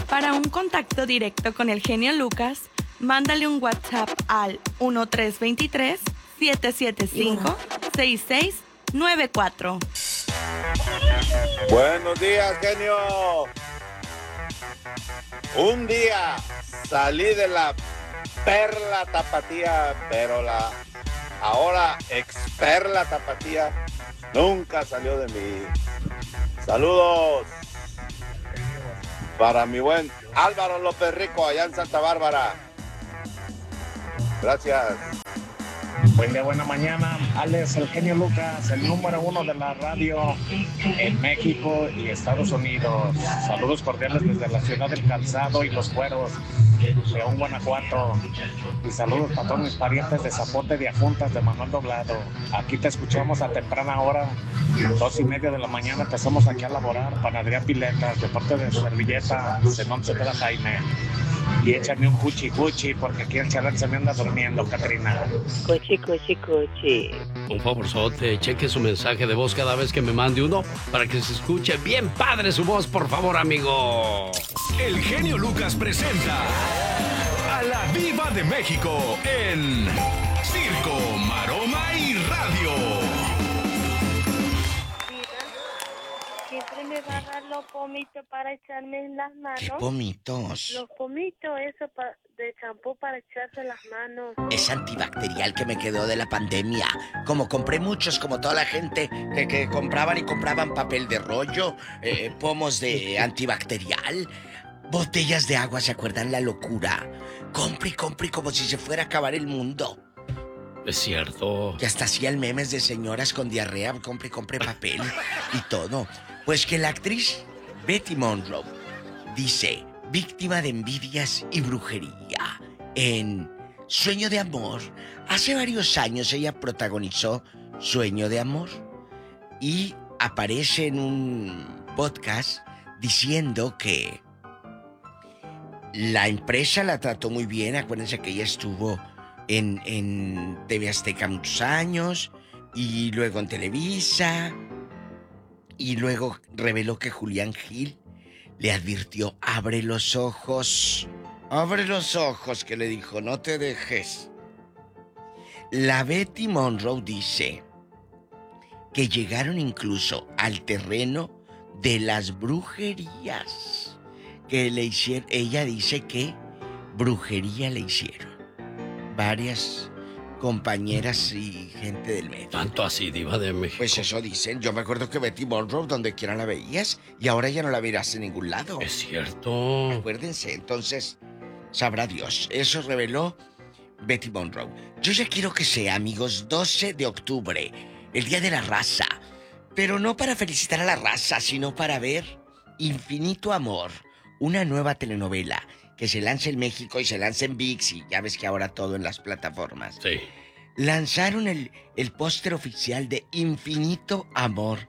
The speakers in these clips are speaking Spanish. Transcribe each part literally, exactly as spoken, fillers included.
Para un contacto directo con el genio Lucas, mándale un WhatsApp al uno tres dos tres, siete siete cinco, seis seis nueve cuatro. Buenos días, genio. Un día salí de la perla tapatía, pero la ahora experla tapatía nunca salió de mí. Saludos para mi buen Álvaro López Rico allá en Santa Bárbara. Gracias. Buen día, buena mañana. Alex, el genio Lucas, el número uno de la radio en México y Estados Unidos. Saludos cordiales desde la ciudad del Calzado y los Cueros, León, Guanajuato. Y saludos para todos mis parientes de Zapote de Ajuntas de Manuel Doblado. Aquí te escuchamos a temprana hora, dos y media de la mañana. Empezamos aquí a laborar. Panadería Piletas, de parte de Servilleta, Zenón Cepeda Jaime. Y échame un cuchi cuchi porque aquí el chaval se me anda durmiendo, Catrina. Cuchi, cuchi, cuchi. Un favorzote, cheque su mensaje de voz cada vez que me mande uno para que se escuche bien padre su voz, por favor, amigo. El genio Lucas presenta a la Diva de México en Circo, Maroma y Radio. Siempre me va a dar los pomitos para echarme en las manos. ¿Qué pomitos? Los pomitos, eso pa- de champú para echarse en las manos. Es antibacterial que me quedó de la pandemia. Como compré muchos, como toda la gente que, que compraban y compraban papel de rollo, eh, pomos de antibacterial, botellas de agua, ¿se acuerdan la locura? Compre y compre como si se fuera a acabar el mundo. Es cierto. Que hasta hacían memes de señoras con diarrea, compre y compre papel y todo. Pues que la actriz Betty Monroe dice, víctima de envidias y brujería en Sueño de Amor. Hace varios años ella protagonizó Sueño de Amor y aparece en un podcast diciendo que la empresa la trató muy bien. Acuérdense que ella estuvo en, en T V Azteca muchos años y luego en Televisa. Y luego reveló que Julián Gil le advirtió, abre los ojos, abre los ojos, que le dijo, no te dejes. La Betty Monroe dice que llegaron incluso al terreno de las brujerías que le hicieron. Ella dice que brujería le hicieron varias compañeras y gente del medio. Tanto así, Diva de México. Pues eso dicen. Yo me acuerdo que Betty Monroe, donde quiera la veías, y ahora ya no la verás en ningún lado. Es cierto. Acuérdense, entonces, sabrá Dios. Eso reveló Betty Monroe. Yo ya quiero que sea, amigos, doce de octubre, el Día de la Raza. Pero no para felicitar a la raza, sino para ver Infinito Amor, una nueva telenovela que se lanza en México y se lanza en ViX, y ya ves que ahora todo en las plataformas. Sí. Lanzaron el, el póster oficial de Infinito Amor.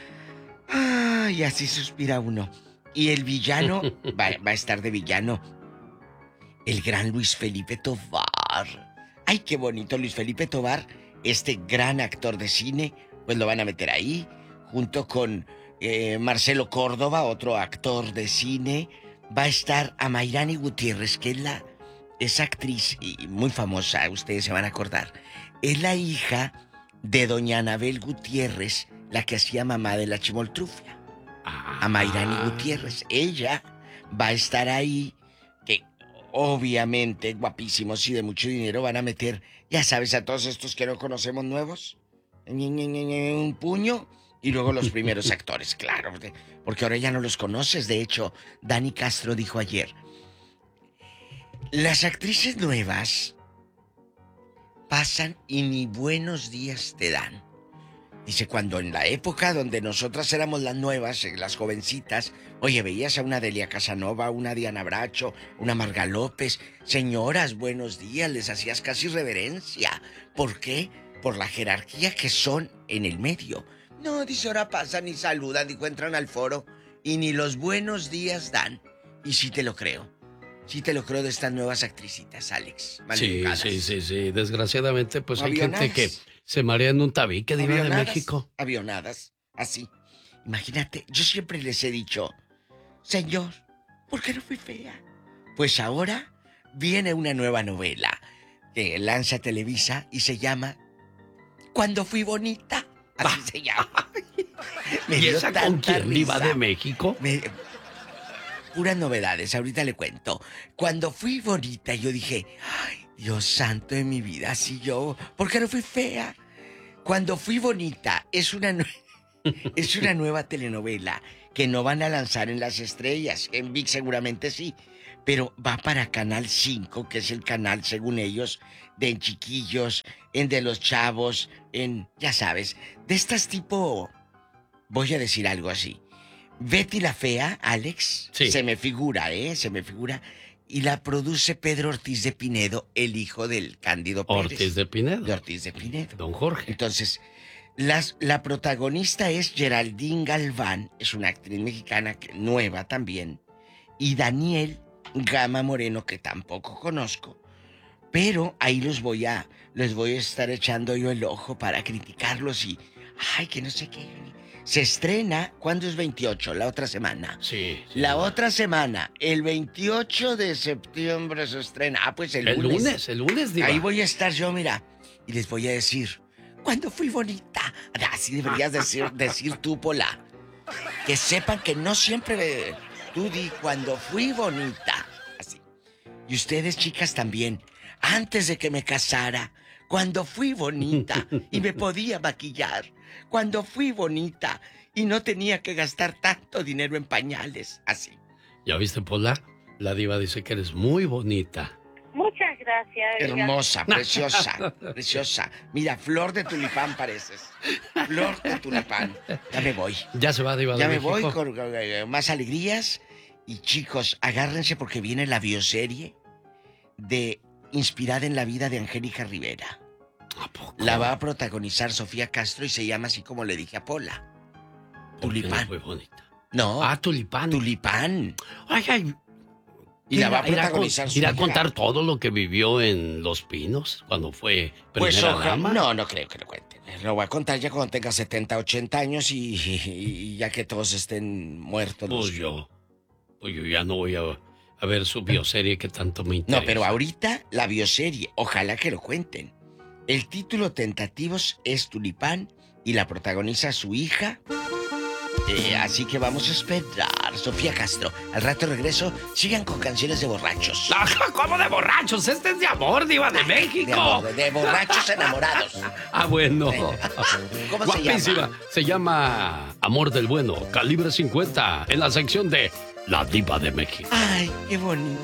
Ay, así suspira uno. Y el villano, va, va a estar de villano, el gran Luis Felipe Tovar. Ay, qué bonito, Luis Felipe Tovar, este gran actor de cine, pues lo van a meter ahí, junto con eh, Marcelo Córdoba, otro actor de cine. Va a estar Amairani Gutiérrez, que es la es actriz y muy famosa, ustedes se van a acordar. Es la hija de doña Anabel Gutiérrez, la que hacía mamá de la Chimoltrufia. Ah. Amairani Gutiérrez. Ella va a estar ahí, que obviamente guapísimos y de mucho dinero van a meter, ya sabes, a todos estos que no conocemos nuevos, un puño. Y luego los primeros actores, claro, porque ahora ya no los conoces. De hecho, Dani Castro dijo ayer, las actrices nuevas pasan y ni buenos días te dan. Dice, cuando en la época donde nosotras éramos las nuevas, las jovencitas, oye, veías a una Delia Casanova, una Diana Bracho, una Marga López, señoras, buenos días, les hacías casi reverencia. ¿Por qué? Por la jerarquía que son en el medio. No, dice, ahora pasan y saludan, dijo, entran al foro y ni los buenos días dan. Y sí te lo creo. Sí te lo creo de estas nuevas actricitas, Alex. Sí, sí, sí, sí. Desgraciadamente, pues hay gente que se marea en un tabique, Diva de México. Avionadas, así. Imagínate, yo siempre les he dicho, señor, ¿por qué no fui fea? Pues ahora viene una nueva novela que lanza Televisa y se llama Cuando fui bonita. Así se llama. Me ¿Y esa con quién? ¿Diva de México? Me... Puras novedades, ahorita le cuento. Cuando fui bonita, yo dije, ay, Dios santo de mi vida, así yo, ¿por qué no fui fea? Cuando fui bonita, es una, nue... es una nueva telenovela que no van a lanzar en Las Estrellas, en ViX seguramente sí, pero va para Canal cinco, que es el canal, según ellos, de En Chiquillos, en De los Chavos, en, ya sabes, de estas tipo, voy a decir algo así. Betty la Fea, Alex, sí. Se me figura, ¿eh? Se me figura. Y la produce Pedro Ortiz de Pinedo, el hijo del Cándido Pérez. Ortiz de Pinedo. De Ortiz de Pinedo. Don Jorge. Entonces, las, la protagonista es Geraldine Galván, es una actriz mexicana que, nueva también. Y Daniel Gama Moreno, que tampoco conozco. Pero ahí los voy a, les voy a estar echando yo el ojo para criticarlos y... Ay, que no sé qué... Se estrena, ¿cuándo es veintiocho? La otra semana. Sí. sí la sí. otra semana, el veintiocho de septiembre se estrena. Ah, pues el, el lunes. El lunes, el lunes, diva. Ahí voy a estar yo, mira, y les voy a decir, cuando fui bonita. Así deberías decir, decir tú, Pola. Que sepan que no siempre... Tú di, cuando fui bonita. Así. Y ustedes, chicas, también. Antes de que me casara, cuando fui bonita y me podía maquillar. Cuando fui bonita y no tenía que gastar tanto dinero en pañales, así. ¿Ya viste, Pola? La diva dice que eres muy bonita. Muchas gracias. Hermosa, preciosa, preciosa. Mira, flor de tulipán pareces. Flor de tulipán. Ya me voy. Ya se va, diva de Ya me México. voy con uh, más alegrías. Y chicos, agárrense porque viene la bioserie de inspirada en la vida de Angélica Rivera. ¿A poco? La va a protagonizar Sofía Castro y se llama así como le dije a Pola. Tulipán. Muy bonita. No. Ah, Tulipán. Tulipán. Ay, ay. Y la va a protagonizar Irá a contar todo lo que vivió en Los Pinos cuando fue primera pues, dama. No, no creo que lo cuente. Lo voy a contar ya cuando tenga setenta, ochenta años y, y, y ya que todos estén muertos. Pues yo. Pues yo ya no voy a, a ver su bioserie que tanto me interesa. No, pero ahorita la bioserie, ojalá que lo cuenten. El título tentativos es Tulipán y la protagoniza su hija. Eh, así que vamos a esperar. Sofía Castro. Al rato regreso. Sigan con canciones de borrachos. ¿Cómo de borrachos? Este es de amor, diva de México. De, amor, de borrachos enamorados. Ah, bueno. ¿Cómo Guapísima. se llama? Se llama Amor del Bueno, calibre cincuenta, en la sección de La Diva de México. Ay, qué bonito.